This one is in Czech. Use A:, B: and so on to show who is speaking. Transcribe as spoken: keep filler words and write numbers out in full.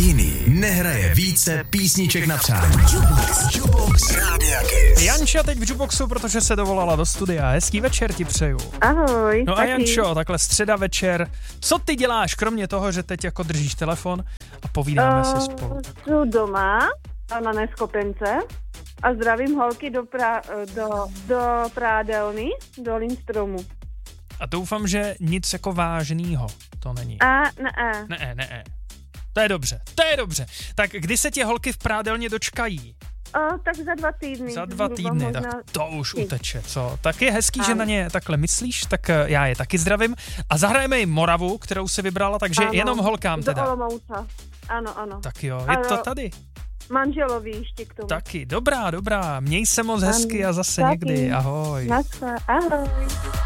A: jiný nehraje více písniček na přání. Jukebox, Jukebox Rádia Kiss.
B: Janča teď v Jukeboxu, protože se dovolala do studia. Hezký večer ti přeju.
C: Ahoj.
B: No a
C: taky.
B: Jančo, takhle středa večer. Co ty děláš, kromě toho, že teď jako držíš telefon a povídáme uh, si spolu?
C: Jsem doma a na neskopence a zdravím holky do, pra, do, do prádelny, do Lindstromu.
B: A doufám, že nic jako vážnýho to není.
C: A ne,
B: Ne, ne, to je dobře, to je dobře. Tak kdy se tě holky v prádelně dočkají?
C: O, tak za dva týdny.
B: Za dva týdny,
C: možná...
B: tak to už uteče, co? Tak je hezký, že na ně takhle myslíš, tak já je taky zdravím. A zahrajeme jim Moravu, kterou si vybrala, takže ano, jenom holkám teda.
C: Do Olomouca, ano, ano.
B: Tak jo, je to tady.
C: Manželovi ještě k tomu.
B: Taky, dobrá, dobrá, měj se moc hezky a zase
C: taky.
B: někdy, ahoj.
C: Naschle, ahoj.